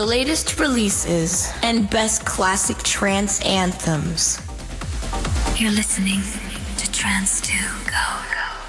the latest releases and best classic trance anthems. You're listening to Trance 2 Go.